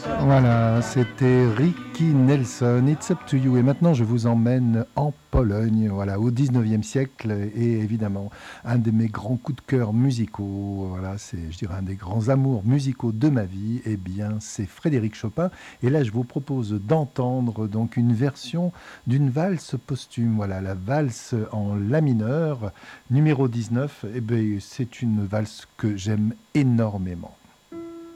Voilà, c'était Ricky Nelson, It's Up to You. Et maintenant, je vous emmène en Pologne, voilà, au 19e siècle. Et évidemment, un de mes grands coups de cœur musicaux, voilà, c'est, je dirais, un des grands amours musicaux de ma vie, eh bien, c'est Frédéric Chopin. Et là, je vous propose d'entendre donc une version d'une valse posthume, voilà, la valse en la mineur, numéro 19. Eh bien, c'est une valse que j'aime énormément.